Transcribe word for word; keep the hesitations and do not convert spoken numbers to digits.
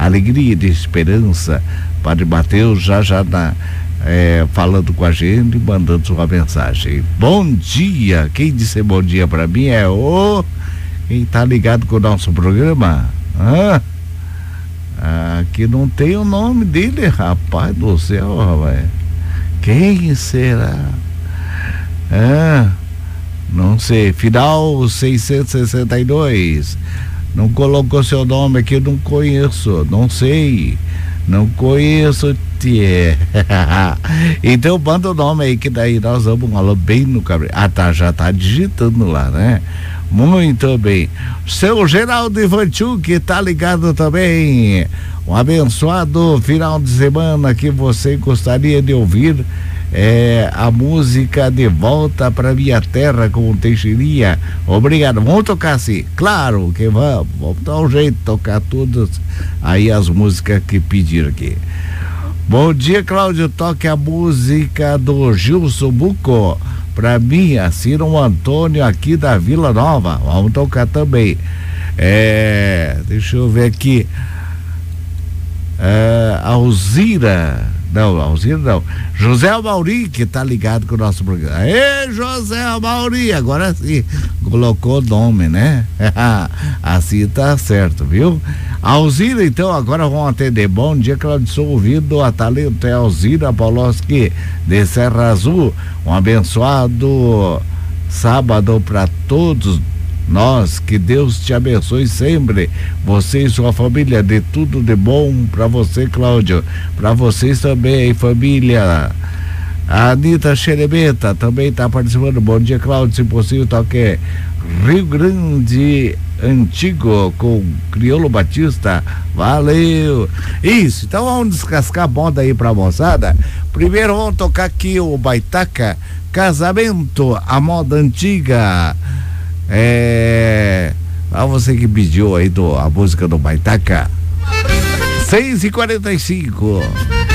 alegria e de esperança. Padre Mateus já já na, é, falando com a gente, mandando sua mensagem. Bom dia, quem disse bom dia para mim é o... Quem tá ligado com o nosso programa? Hã? Aqui não tem o nome dele, rapaz do céu, rapaz. Quem será? Ah, não sei. Final seiscentos e sessenta e dois. Não colocou seu nome aqui, não conheço. Não sei. Não conheço, tia. Então manda o nome aí, que daí nós vamos um alô bem no cabelo. Ah, tá, já tá digitando lá, né? Muito bem. Seu Geraldo Ivanchuk, que tá ligado também. Um abençoado final de semana que você gostaria de ouvir é, a música De Volta Pra Minha Terra com o Teixeirinha. Obrigado. Vamos tocar assim? Claro que vamos. Vamos dar um jeito de tocar todas aí as músicas que pediram aqui. Bom dia, Cláudio. Toque a música do Gilson Buco pra mim, assim, o Antônio aqui da Vila Nova. Vamos tocar também. É, deixa eu ver aqui. É, Alzira. Não, Alzira não. José Amauri, que tá ligado com o nosso programa. Ê, José Amauri, agora sim, colocou o nome, né? Assim tá certo, viu? Alzira, então, agora vamos atender. Bom dia, Claudio, sou ouvido, a talento é Alzira Pauloski, de Serra Azul. Um abençoado sábado para todos nós, que Deus te abençoe sempre, você e sua família, de tudo de bom para você, Cláudio, para vocês também, família. A Anitta Xerebeta também está participando. Bom dia, Cláudio, se possível toque Rio Grande Antigo com Crioulo Batista. Valeu. Isso, então vamos descascar a moda aí pra moçada. Primeiro vamos tocar aqui o Baitaca, Casamento, a moda antiga. É, a você que pediu aí do, a música do Baitaca. seis e quarenta e cinco.